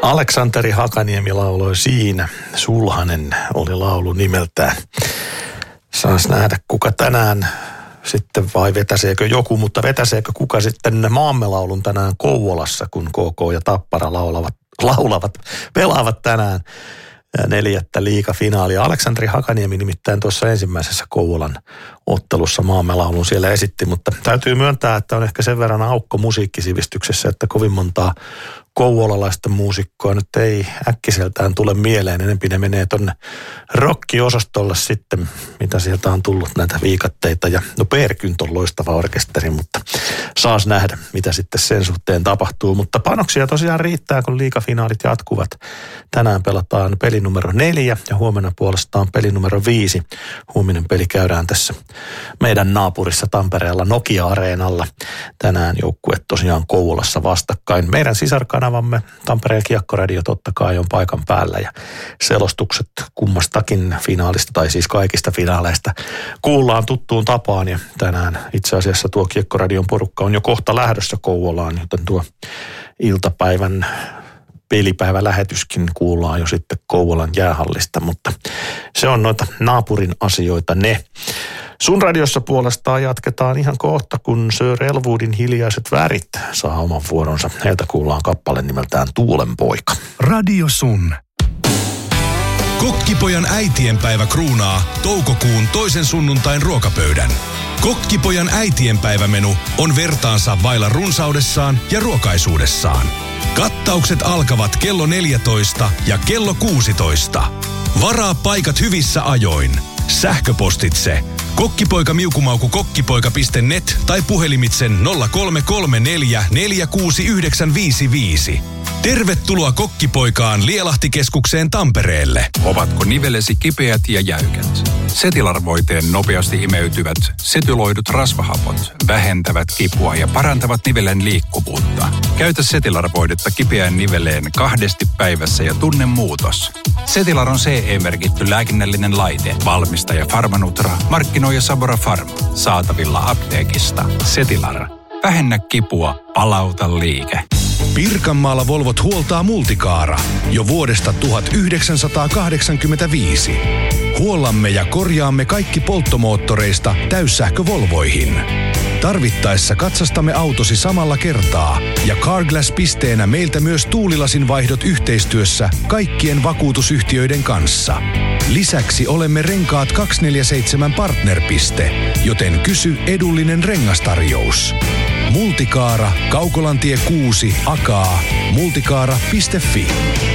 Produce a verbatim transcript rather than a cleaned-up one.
Aleksanteri Hakaniemi lauloi Siinä. Sulhanen oli laulu nimeltään. Saas nähdä, kuka tänään sitten vai vetäseekö joku, mutta vetäseekö kuka sitten Maamme laulun tänään Kouvolassa, kun K K ja Tappara laulavat, laulavat pelaavat tänään neljättä liigafinaalia. Aleksanteri Hakaniemi nimittäin tuossa ensimmäisessä Kouvolan ottelussa Maamme laulun siellä esitti, mutta täytyy myöntää, että on ehkä sen verran aukko musiikkisivistyksessä, että kovin montaa kouvolalaista muusikkoa nyt ei äkkiseltään tule mieleen. Enempi ne menee tonne rock-osastolle sitten, mitä sieltä on tullut näitä viikatteita. Ja no Perkynt on loistava orkesteri, mutta saas nähdä, mitä sitten sen suhteen tapahtuu. Mutta panoksia tosiaan riittää, kun liigafinaalit jatkuvat. Tänään pelataan peli numero neljä ja huomenna puolestaan peli numero viisi. Huominen peli käydään tässä meidän naapurissa Tampereella Nokia-areenalla. Tänään joukkue tosiaan Kouvolassa vastakkain. Meidän sisarkanavamme Tampereen Kiekkoradio totta kai on paikan päällä ja selostukset kummastakin finaalista tai siis kaikista finaaleista kuullaan tuttuun tapaan ja tänään itse asiassa tuo Kiekkoradion porukka on jo kohta lähdössä Kouvolaan, joten tuo iltapäivän pelipäivälähetyskin kuullaan jo sitten Kouvolan jäähallista, mutta se on noita naapurin asioita ne. Sun radiossa puolestaan jatketaan ihan kohta, kun Sir Elwoodin Hiljaiset värit saa oman vuoronsa. Heiltä kuullaan kappale nimeltään Tuulenpoika. Radio Sun. Kokkipojan äitienpäivä kruunaa toukokuun toisen sunnuntain ruokapöydän. Kokkipojan äitienpäivämenu on vertaansa vailla runsaudessaan ja ruokaisuudessaan. Kattaukset alkavat kello neljätoista ja kello kuusitoista. Varaa paikat hyvissä ajoin. Sähköpostitse kokkipoikamiukumauku kokkipoika piste net tai puhelimitsen nolla kolme kolme neljä neljä kuusi yhdeksän viisi viisi. Tervetuloa Kokkipoikaan Lielahtikeskukseen Tampereelle. Ovatko nivelesi kipeät ja jäykät? Setilar-voiteen nopeasti imeytyvät setyloidut rasvahapot vähentävät kipua ja parantavat nivelen liikkuvuutta. Käytä Setilar-voidetta kipeään niveleen kahdesti päivässä ja tunne muutos. Setilar on C E-merkitty lääkinnällinen laite. Valmistaja Pharmanutra, markkinoija Sabora Pharma. Saatavilla apteekista. Setilar. Vähennä kipua, palauta liike. Pirkanmaalla Volvot huoltaa Multicaara jo vuodesta tuhatyhdeksänsataakahdeksankymmentäviisi. Huollamme ja korjaamme kaikki polttomoottoreista täyssähkövolvoihin. Tarvittaessa katsastamme autosi samalla kertaa ja Carglass-pisteenä meiltä myös tuulilasin vaihdot yhteistyössä kaikkien vakuutusyhtiöiden kanssa. Lisäksi olemme Renkaat kaksisataaneljäkymmentäseitsemän partnerpiste, joten kysy edullinen rengastarjous. Multicaara, Kaukolantie kuusi, Akaa, multicaara piste fi.